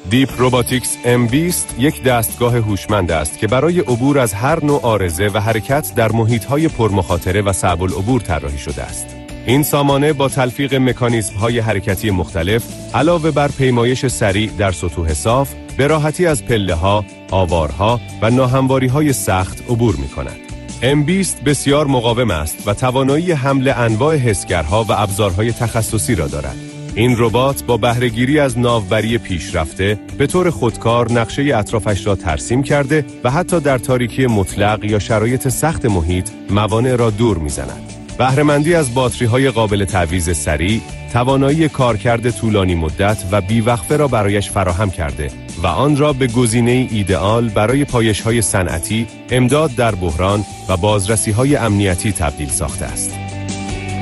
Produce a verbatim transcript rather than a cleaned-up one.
دیپ روباتیکس ام بیست یک دستگاه هوشمند است که برای عبور از هر نوع عارضه و حرکت در محیط‌های پرمخاطره و صعب العبور طراحی شده است. این سامانه با تلفیق مکانیزم‌های حرکتی مختلف علاوه بر پیمایش سریع در سطوح صاف، به راحتی از پله‌ها، آوارها و ناهمواری‌های سخت عبور می‌کند. ام بیست بسیار مقاوم است و توانایی حمل انواع حسگرها و ابزارهای تخصصی را دارد. این ربات با بهره‌گیری از ناوبری پیشرفته به طور خودکار نقشه اطرافش را ترسیم کرده و حتی در تاریکی مطلق یا شرایط سخت محیط موانع را دور می‌زند. بهره‌مندی از باتری‌های قابل تعویض سریع، توانایی کارکرد طولانی مدت و بیوقفه را برایش فراهم کرده و آن را به گزینه ایدئال برای پایش‌های صنعتی، امداد در بحران و بازرسی‌های امنیتی تبدیل ساخته است.